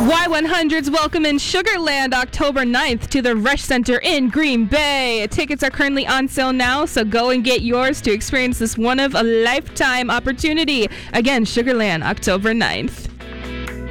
Y100's welcome in Sugarland October 9th to the Rush Center in Green Bay. Tickets are currently on sale now, so go and get yours to experience this one-of-a-lifetime opportunity. Again, Sugarland October 9th.